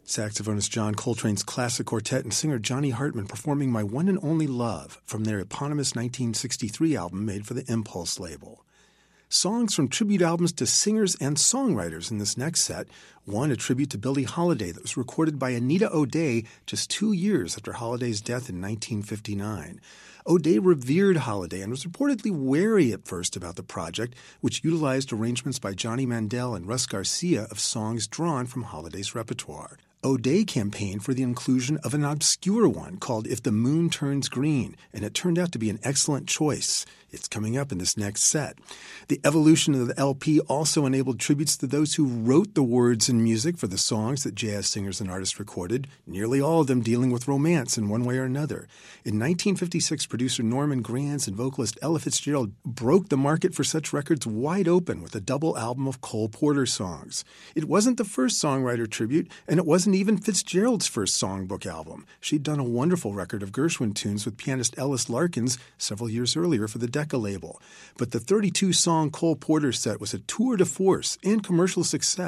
Saxophonist John Coltrane's classic quartet and singer Johnny Hartman performing My One and Only Love from their eponymous 1963 album made for the Impulse label. Songs from tribute albums to singers and songwriters in this next set. One, a tribute to Billie Holiday that was recorded by Anita O'Day just 2 years after Holiday's death in 1959. O'Day revered Holiday and was reportedly wary at first about the project, which utilized arrangements by Johnny Mandel and Russ Garcia of songs drawn from Holiday's repertoire. O'Day campaigned for the inclusion of an obscure one called If the Moon Turns Green, and it turned out to be an excellent choice. It's coming up in this next set. The evolution of the LP also enabled tributes to those who wrote the words and music for the songs that jazz singers and artists recorded, nearly all of them dealing with romance in one way or another. In 1956, producer Norman Granz and vocalist Ella Fitzgerald broke the market for such records wide open with a double album of Cole Porter songs. It wasn't the first songwriter tribute, and it wasn't even Fitzgerald's first songbook album. She'd done a wonderful record of Gershwin tunes with pianist Ellis Larkins several years earlier for the Decca label. But the 32-song Cole Porter set was a tour de force and commercial success.